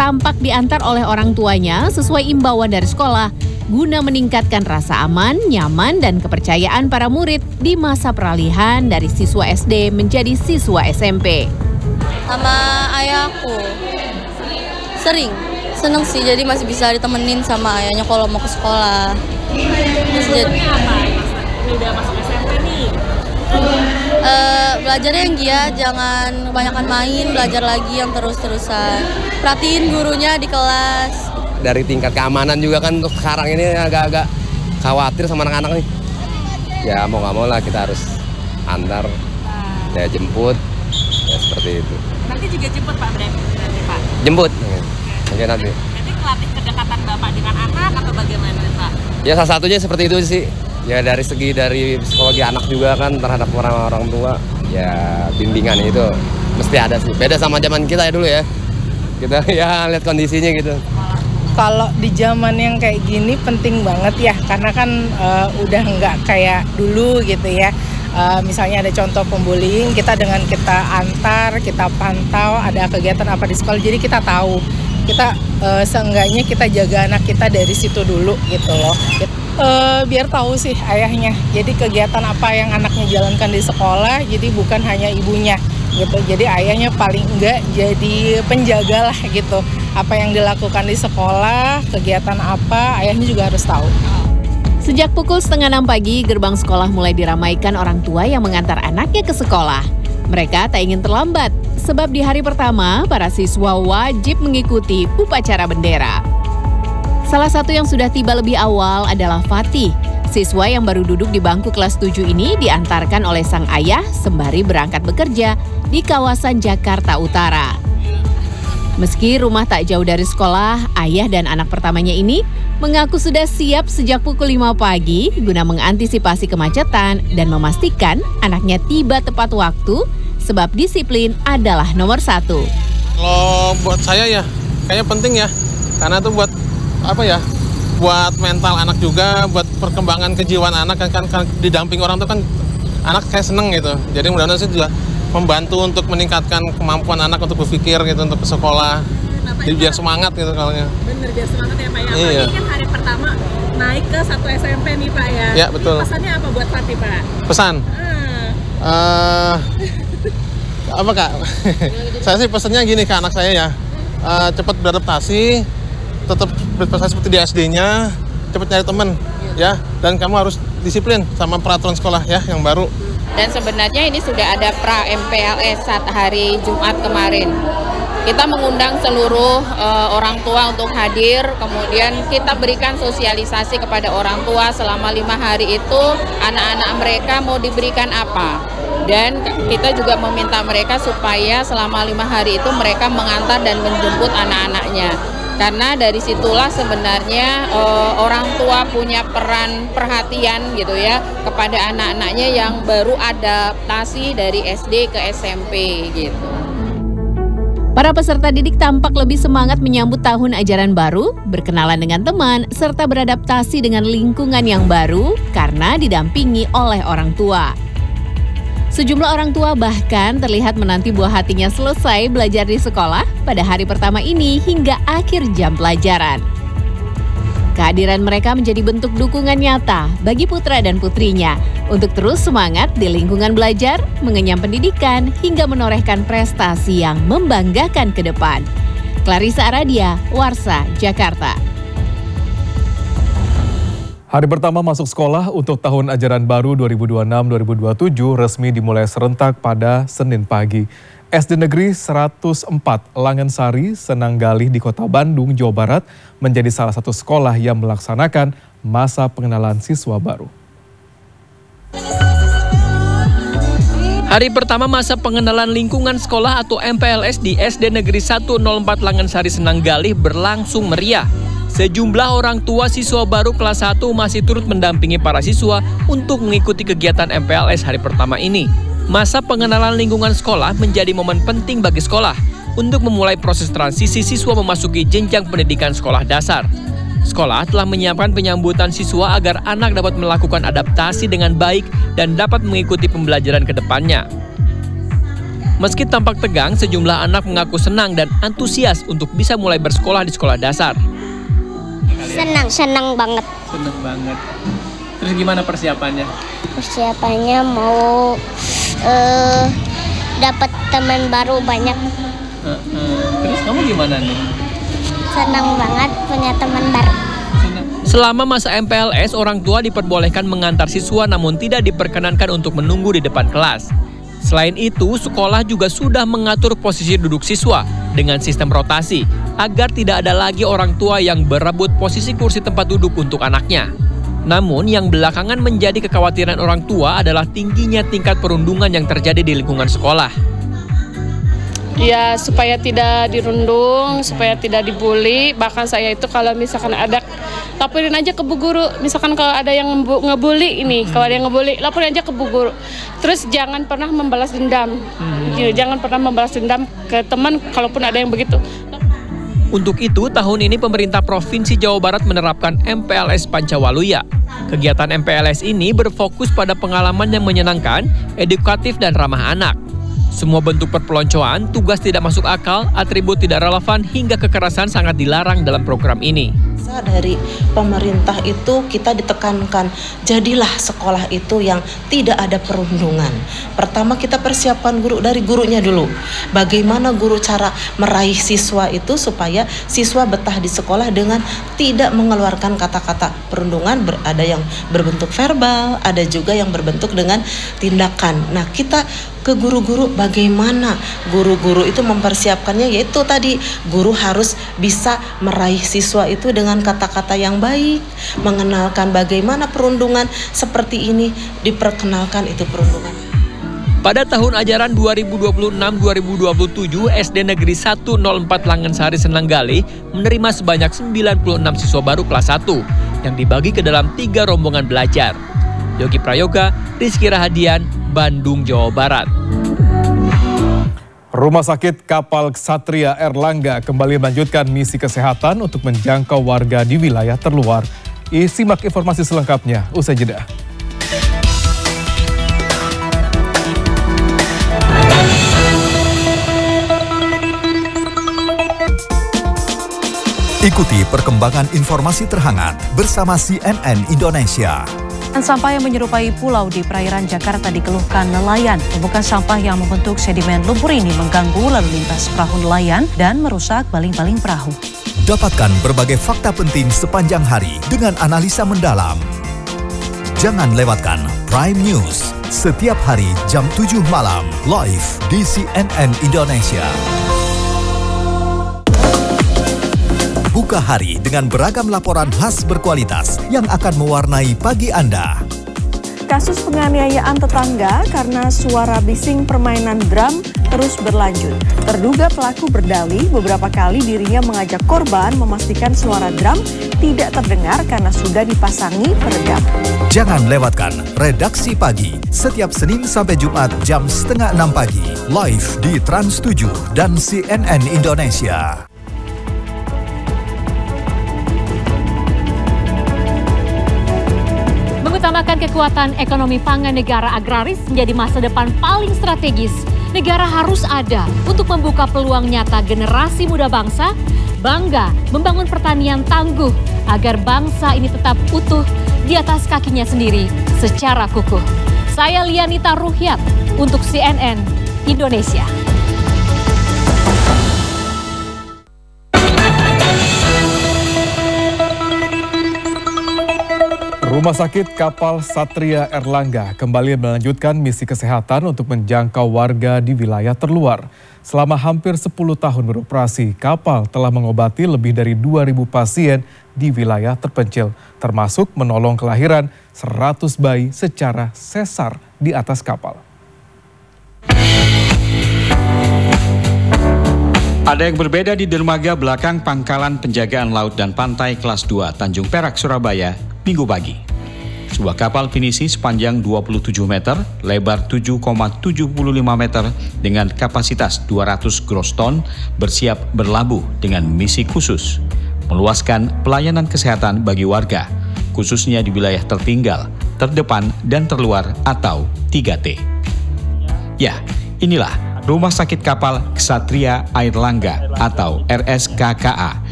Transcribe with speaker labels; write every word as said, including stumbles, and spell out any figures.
Speaker 1: tampak diantar oleh orang tuanya sesuai imbauan dari sekolah guna meningkatkan rasa aman, nyaman, dan kepercayaan para murid di masa peralihan dari siswa S D menjadi siswa S M P.
Speaker 2: Sama ayahku, sering, seneng sih, jadi masih bisa ditemenin sama ayahnya kalau mau ke sekolah.
Speaker 3: Jadi apa? Udah masuk S M P nih?
Speaker 2: Uh, belajarnya yang giat, jangan kebanyakan main, belajar lagi yang terus-terusan. Perhatiin gurunya di kelas.
Speaker 4: Dari tingkat keamanan juga kan untuk sekarang ini agak-agak khawatir sama anak-anak nih. Ya mau nggak mau lah kita harus antar, ya jemput, ya seperti itu.
Speaker 3: Nanti juga jemput Pak berarti Pak?
Speaker 4: Jemput, mungkin nanti.
Speaker 3: Nanti melatih kedekatan Bapak dengan anak atau bagaimana Pak?
Speaker 4: Ya salah satunya seperti itu sih. Ya dari segi dari psikologi anak juga kan terhadap orang-orang tua, ya bimbingan itu mesti ada sih. Beda sama zaman kita ya dulu ya. Kita ya lihat kondisinya gitu.
Speaker 5: Kalau di zaman yang kayak gini penting banget ya, karena kan uh, udah nggak kayak dulu gitu ya. Uh, misalnya ada contoh pembullying, kita dengan kita antar, kita pantau ada kegiatan apa di sekolah, jadi kita tahu. Kita uh, seenggaknya kita jaga anak kita dari situ dulu gitu loh. Uh, biar tahu sih ayahnya. Jadi kegiatan apa yang anaknya jalankan di sekolah, jadi bukan hanya ibunya gitu. Jadi ayahnya paling enggak jadi penjaga lah gitu. Apa yang dilakukan di sekolah, kegiatan apa, ayahnya juga harus tahu.
Speaker 1: Sejak pukul setengah enam pagi, gerbang sekolah mulai diramaikan orang tua yang mengantar anaknya ke sekolah. Mereka tak ingin terlambat, sebab di hari pertama, para siswa wajib mengikuti upacara bendera. Salah satu yang sudah tiba lebih awal adalah Fatih. Siswa yang baru duduk di bangku kelas tujuh ini diantarkan oleh sang ayah sembari berangkat bekerja di kawasan Jakarta Utara. Meski rumah tak jauh dari sekolah, ayah dan anak pertamanya ini mengaku sudah siap sejak pukul lima pagi guna mengantisipasi kemacetan dan memastikan anaknya tiba tepat waktu sebab disiplin adalah nomor satu.
Speaker 6: Kalau buat saya ya, kayaknya penting ya, karena itu buat apa ya, buat mental anak juga, buat perkembangan kejiwaan anak kan, kan, kan didamping orang tuh kan anak kayak seneng gitu. Jadi mudah-mudahan sih juga membantu untuk meningkatkan kemampuan anak untuk berpikir gitu, untuk ke sekolah. Jadi biar semangat gitu kalau ya.
Speaker 3: Bener, biar semangat ya Pak ya.
Speaker 6: Iya.
Speaker 3: Apalagi kan hari pertama naik ke satu S M P nih Pak ya.
Speaker 6: Ya betul.
Speaker 3: Ini pesannya apa buat Fatih Pak?
Speaker 6: Pesan?
Speaker 3: Hmm.
Speaker 6: Uh, apa Kak? Saya sih pesannya gini ke anak saya ya. Uh, cepat beradaptasi, tetap berprestasi seperti di S D-nya, cepat nyari teman ya. Dan kamu harus disiplin sama peraturan sekolah ya yang baru.
Speaker 7: Dan sebenarnya ini sudah ada pra M P L S saat hari Jumat kemarin. Kita mengundang seluruh uh, orang tua untuk hadir, kemudian kita berikan sosialisasi kepada orang tua selama lima hari itu anak-anak mereka mau diberikan apa. Dan kita juga meminta mereka supaya selama lima hari itu mereka mengantar dan menjemput anak-anaknya. Karena dari situlah sebenarnya e, orang tua punya peran perhatian gitu ya kepada anak-anaknya yang baru adaptasi dari S D ke S M P gitu.
Speaker 1: Para peserta didik tampak lebih semangat menyambut tahun ajaran baru, berkenalan dengan teman, serta beradaptasi dengan lingkungan yang baru karena didampingi oleh orang tua. Sejumlah orang tua bahkan terlihat menanti buah hatinya selesai belajar di sekolah pada hari pertama ini hingga akhir jam pelajaran. Kehadiran mereka menjadi bentuk dukungan nyata bagi putra dan putrinya untuk terus semangat di lingkungan belajar, mengenyam pendidikan, hingga menorehkan prestasi yang membanggakan ke depan. Clarissa Aradia, Warsa, Jakarta.
Speaker 8: Hari pertama masuk sekolah untuk tahun ajaran baru dua ribu dua puluh enam dua ribu dua puluh tujuh resmi dimulai serentak pada Senin pagi. S D Negeri seratus empat Langensari, Senanggalih di Kota Bandung, Jawa Barat menjadi salah satu sekolah yang melaksanakan masa pengenalan siswa baru.
Speaker 9: Hari pertama masa pengenalan lingkungan sekolah atau M P L S di S D Negeri seratus empat Langensari, Senanggalih berlangsung meriah. Sejumlah orang tua siswa baru kelas satu masih turut mendampingi para siswa untuk mengikuti kegiatan M P L S hari pertama ini. Masa pengenalan lingkungan sekolah menjadi momen penting bagi sekolah untuk memulai proses transisi siswa memasuki jenjang pendidikan sekolah dasar. Sekolah telah menyiapkan penyambutan siswa agar anak dapat melakukan adaptasi dengan baik dan dapat mengikuti pembelajaran ke depannya. Meski tampak tegang, sejumlah anak mengaku senang dan antusias untuk bisa mulai bersekolah di sekolah dasar.
Speaker 10: Senang, senang banget.
Speaker 9: Senang banget. Terus gimana persiapannya?
Speaker 10: Persiapannya mau uh, dapat teman baru banyak.
Speaker 9: Uh, uh. Terus kamu gimana nih?
Speaker 10: Senang banget punya teman baru.
Speaker 9: Selama masa M P L S, orang tua diperbolehkan mengantar siswa namun tidak diperkenankan untuk menunggu di depan kelas. Selain itu, sekolah juga sudah mengatur posisi duduk siswa dengan sistem rotasi agar tidak ada lagi orang tua yang berebut posisi kursi tempat duduk untuk anaknya. Namun, yang belakangan menjadi kekhawatiran orang tua adalah tingginya tingkat perundungan yang terjadi di lingkungan sekolah.
Speaker 11: Ya, supaya tidak dirundung, supaya tidak dibully. Bahkan saya itu kalau misalkan ada, laporin aja ke bu guru. Misalkan kalau ada yang ngebully ini, kalau ada yang ngebully, laporin aja ke bu guru. Terus jangan pernah membalas dendam. Hmm. Jangan pernah membalas dendam ke teman kalaupun ada yang begitu.
Speaker 9: Untuk itu, tahun ini pemerintah Provinsi Jawa Barat menerapkan M P L S Pancawaluya. Kegiatan M P L S ini berfokus pada pengalaman yang menyenangkan, edukatif, dan ramah anak. Semua bentuk perpeloncoan, tugas tidak masuk akal, atribut tidak relevan, hingga kekerasan sangat dilarang dalam program ini.
Speaker 12: Dari pemerintah itu kita ditekankan, jadilah sekolah itu yang tidak ada perundungan. Pertama kita persiapkan guru dari gurunya dulu. Bagaimana guru cara meraih siswa itu supaya siswa betah di sekolah dengan tidak mengeluarkan kata-kata perundungan. Ada yang berbentuk verbal, ada juga yang berbentuk dengan tindakan. Nah, kita ke guru-guru bagaimana guru-guru itu mempersiapkannya, yaitu tadi guru harus bisa meraih siswa itu dengan kata-kata yang baik, mengenalkan bagaimana perundungan seperti ini, diperkenalkan itu perundungan.
Speaker 9: Pada tahun ajaran dua ribu dua puluh enam dua ribu dua puluh tujuh, S D Negeri seratus empat Langensari Senanggalih menerima sebanyak sembilan puluh enam siswa baru kelas satu yang dibagi ke dalam tiga rombongan belajar. Yogi Prayoga, Rizky Rahadian, Bandung, Jawa Barat.
Speaker 8: Rumah Sakit Kapal Ksatria Erlangga kembali melanjutkan misi kesehatan untuk menjangkau warga di wilayah terluar. Simak informasi selengkapnya usai jeda.
Speaker 13: Ikuti perkembangan informasi terhangat bersama C N N Indonesia.
Speaker 14: Sampah yang menyerupai pulau di perairan Jakarta dikeluhkan nelayan. Tumpukan sampah yang membentuk sedimen lumpur ini mengganggu lalu lintas perahu nelayan dan merusak baling-baling perahu.
Speaker 13: Dapatkan berbagai fakta penting sepanjang hari dengan analisa mendalam. Jangan lewatkan Prime News setiap hari jam tujuh malam live di C N N Indonesia. Buka hari dengan beragam laporan khas berkualitas yang akan mewarnai pagi Anda.
Speaker 14: Kasus penganiayaan tetangga karena suara bising permainan drum terus berlanjut. Terduga pelaku berdalih beberapa kali dirinya mengajak korban memastikan suara drum tidak terdengar karena sudah dipasangi peredam.
Speaker 13: Jangan lewatkan Redaksi Pagi setiap Senin sampai Jumat jam setengah enam pagi live di Trans tujuh dan C N N Indonesia.
Speaker 15: Mengutamakan kekuatan ekonomi pangan negara agraris menjadi masa depan paling strategis. Negara harus ada untuk membuka peluang nyata generasi muda bangsa, bangga membangun pertanian tangguh agar bangsa ini tetap utuh di atas kakinya sendiri secara kukuh. Saya Lianita Ruhyat untuk C N N Indonesia.
Speaker 8: Rumah Sakit Kapal Ksatria Erlangga kembali melanjutkan misi kesehatan untuk menjangkau warga di wilayah terluar. Selama hampir sepuluh tahun beroperasi, kapal telah mengobati lebih dari dua ribu pasien di wilayah terpencil, termasuk menolong kelahiran seratus bayi secara sesar di atas kapal.
Speaker 16: Ada yang berbeda di dermaga belakang Pangkalan Penjagaan Laut dan Pantai Kelas dua Tanjung Perak, Surabaya, Minggu pagi. Sebuah kapal pinisi sepanjang dua puluh tujuh meter, lebar tujuh koma tujuh lima meter dengan kapasitas dua ratus gross ton bersiap berlabuh dengan misi khusus, meluaskan pelayanan kesehatan bagi warga, khususnya di wilayah tertinggal, terdepan, dan terluar atau tiga T. Ya, inilah Rumah Sakit Kapal Ksatria Airlangga atau R S K K A